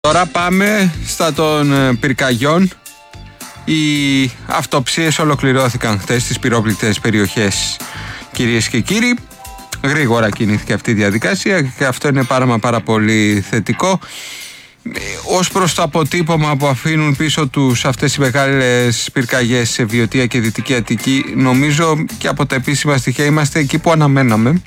Τώρα πάμε στα των πυρκαγιών. Οι αυτοψίες ολοκληρώθηκαν χθες στις πυρόπληκτες περιοχές, κυρίες και κύριοι. Γρήγορα κινήθηκε αυτή η διαδικασία και αυτό είναι πάρα πολύ θετικό. Ως προς το αποτύπωμα που αφήνουν πίσω τους αυτές οι μεγάλες πυρκαγιές σε Βιωτία και Δυτική Αττική, νομίζω και από τα επίσημα στοιχεία είμαστε εκεί που αναμέναμε.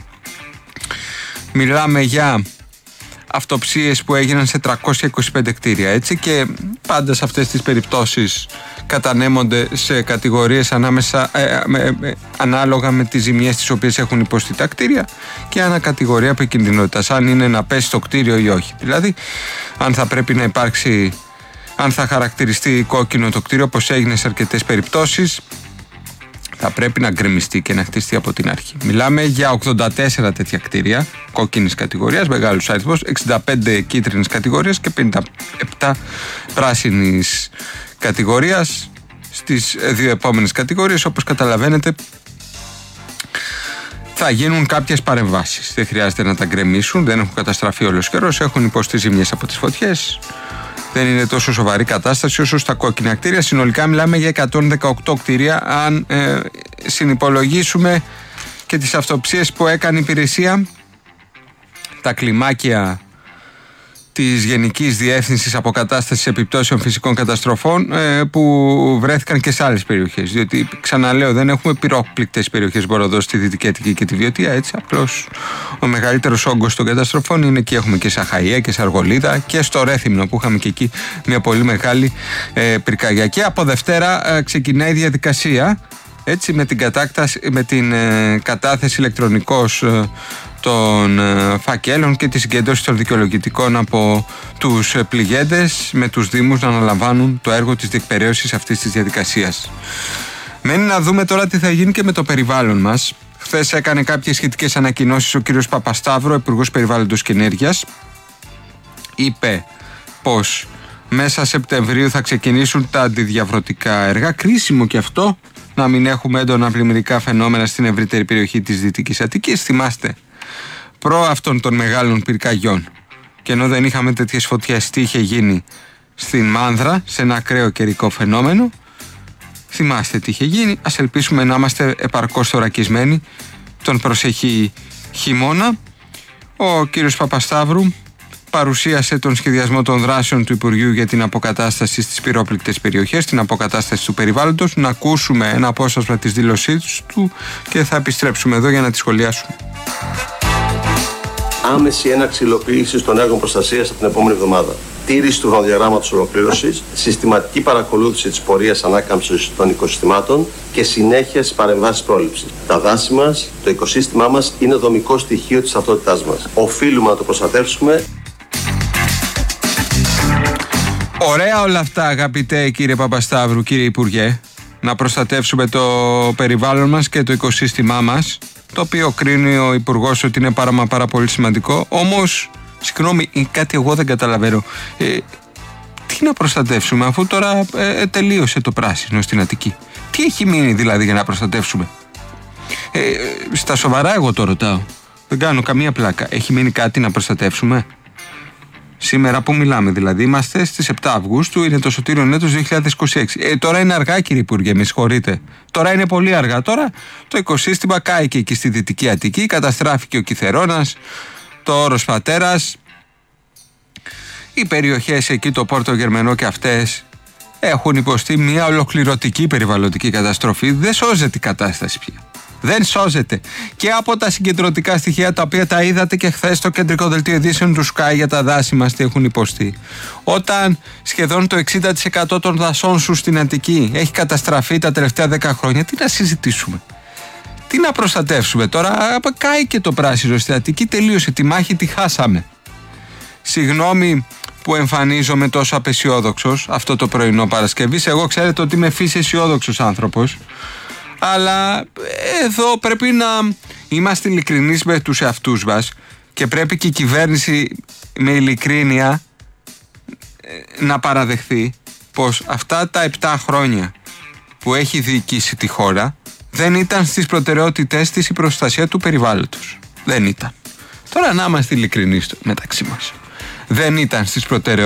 Μιλάμε για αυτοψίες που έγιναν σε 325 κτίρια, έτσι, και πάντα σε αυτές τις περιπτώσεις κατανέμονται σε κατηγορίες ανάλογα με τις ζημιές τις οποίες έχουν υποστεί τα κτίρια και ανακατηγορία επικινδυνότητας, αν είναι να πέσει το κτίριο ή όχι. Δηλαδή, αν θα πρέπει να υπάρξει, αν θα χαρακτηριστεί κόκκινο το κτίριο, όπως έγινε σε αρκετές περιπτώσεις, θα πρέπει να γκρεμιστεί και να χτιστεί από την αρχή. Μιλάμε για 84 τέτοια κτίρια κόκκινης κατηγορίας, μεγάλους αριθμούς, 65 κίτρινης κατηγορίας και 57 πράσινης κατηγορίας. Στις δύο επόμενες κατηγορίες, όπως καταλαβαίνετε, θα γίνουν κάποιες παρεμβάσεις. Δεν χρειάζεται να τα γκρεμίσουν, δεν έχουν καταστραφεί όλος καιρός, έχουν υποστεί ζημιές από τις φωτιές. Δεν είναι τόσο σοβαρή κατάσταση όσο στα κόκκινα κτίρια. Συνολικά μιλάμε για 118 κτίρια. Αν συνυπολογίσουμε και τις αυτοψίες που έκανε η υπηρεσία, τα κλιμάκια της Γενικής Διεύθυνσης Αποκατάστασης Επιπτώσεων Φυσικών Καταστροφών που βρέθηκαν και σε άλλες περιοχές. Διότι, ξαναλέω, δεν έχουμε πυρόπληκτες περιοχές, μπορώ εδώ στη Δυτική Αττική και τη Βιωτία, έτσι. Απλώς ο μεγαλύτερος όγκος των καταστροφών είναι εκεί. Έχουμε και σε Αχαΐα και σε Αργολίδα και στο Ρέθυμνο, που είχαμε και εκεί μια πολύ μεγάλη πυρκαγιά. Και από Δευτέρα ξεκινάει η διαδικασία, έτσι, με την κατάθεση ηλεκτρονικώς των φακέλων και τη συγκέντρωση των δικαιολογητικών από τους πληγέντες, με τους Δήμους να αναλαμβάνουν το έργο της διεκπεραίωσης αυτής της διαδικασίας. Μένει να δούμε τώρα τι θα γίνει και με το περιβάλλον μας. Χθες έκανε κάποιες σχετικές ανακοινώσεις ο κύριος Παπασταύρου, Υπουργός Περιβάλλοντος και Ενέργειας. Είπε πως μέσα Σεπτεμβρίου θα ξεκινήσουν τα αντιδιαβρωτικά έργα. Κρίσιμο και αυτό, να μην έχουμε έντονα πλημμυρικά φαινόμενα στην ευρύτερη περιοχή της Δυτικής Αττικής. Θυμάστε, προ αυτών των μεγάλων πυρκαγιών, και ενώ δεν είχαμε τέτοιες φωτιές, τι είχε γίνει στην Μάνδρα, σε ένα ακραίο καιρικό φαινόμενο. Θυμάστε τι είχε γίνει. Ας ελπίσουμε να είμαστε επαρκώς θωρακισμένοι τον προσεχή χειμώνα. Ο κύριος Παπασταύρου παρουσίασε τον σχεδιασμό των δράσεων του Υπουργείου για την αποκατάσταση στις πυρόπληκτες περιοχές, την αποκατάσταση του περιβάλλοντος. Να ακούσουμε ένα απόσπασμα της δήλωσής του και θα επιστρέψουμε εδώ για να τη σχολιάσουμε. Άμεση έναρξη υλοποίησης των έργων προστασίας από την επόμενη εβδομάδα. Τήρηση του χρονοδιαγράμματος ολοκλήρωσης, συστηματική παρακολούθηση της πορείας ανάκαμψης των οικοσυστημάτων και συνέχεια στις παρεμβάσεις πρόληψης. Τα δάση μας, το οικοσύστημά μας είναι δομικό στοιχείο της ταυτότητάς μας. Οφείλουμε να το προστατεύσουμε. Ωραία όλα αυτά, αγαπητέ κύριε Παπασταύρου, κύριε Υπουργέ. Να προστατεύσουμε το περιβάλλον μας και το οικοσύστημά μας, το οποίο κρίνει ο Υπουργός ότι είναι πάρα πολύ σημαντικό. Όμως, συγγνώμη, κάτι εγώ δεν καταλαβαίνω. Τι να προστατεύσουμε, αφού τώρα τελείωσε το πράσινο στην Αττική? Τι έχει μείνει δηλαδή για να προστατεύσουμε? Στα σοβαρά εγώ το ρωτάω. Δεν κάνω καμία πλάκα. Έχει μείνει κάτι να προστατεύσουμε? Σήμερα που μιλάμε δηλαδή, είμαστε στις 7 Αυγούστου, είναι το σωτήριον έτος 2026. Τώρα είναι αργά, κύριε Υπουργέ, με συγχωρείτε. Τώρα είναι πολύ αργά. Τώρα το οικοσύστημα κάηκε εκεί στη Δυτική Αττική, καταστράφηκε ο Κιθερώνας, το Όρος Πατέρας. Οι περιοχές εκεί, το Πόρτο Γερμενό και αυτές, έχουν υποστεί μια ολοκληρωτική περιβαλλοντική καταστροφή. Δεν σώζεται η κατάσταση πια. Δεν σώζεται. Και από τα συγκεντρωτικά στοιχεία, τα οποία τα είδατε και χθες στο κεντρικό δελτίο ειδήσεων του Sky για τα δάση μας, τι έχουν υποστεί. Όταν σχεδόν το 60% των δασών σου στην Αττική έχει καταστραφεί τα τελευταία 10 χρόνια, τι να συζητήσουμε? Τι να προστατεύσουμε τώρα? Κάει και το πράσινο στην Αττική, τελείωσε. Τη μάχη τη χάσαμε. Συγγνώμη που εμφανίζομαι τόσο απεσιόδοξος αυτό το πρωινό Παρασκευής. Εγώ ξέρετε ότι είμαι φύση αισιόδοξος άνθρωπος. Αλλά εδώ πρέπει να είμαστε ειλικρινείς με τους εαυτούς μας και πρέπει και η κυβέρνηση με ειλικρίνεια να παραδεχθεί πως αυτά τα 7 χρόνια που έχει διοικήσει τη χώρα δεν ήταν στις προτεραιότητές της η προστασία του περιβάλλοντος. Δεν ήταν. Τώρα να είμαστε ειλικρινείς μεταξύ μας. δεν ήταν στις προτεραιότητες.